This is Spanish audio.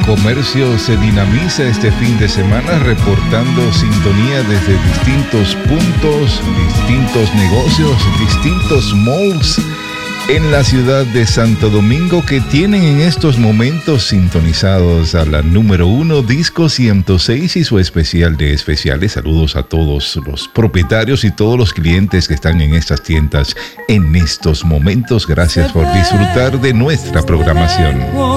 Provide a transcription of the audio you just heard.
comercio se dinamiza este fin de semana, reportando sintonía desde distintos puntos, distintos negocios, distintos malls en la ciudad de Santo Domingo, que tienen en estos momentos sintonizados a la número 1 Disco 106 y su especial de especiales. Saludos a todos los propietarios y todos los clientes que están en estas tiendas en estos momentos. Gracias por disfrutar de nuestra programación.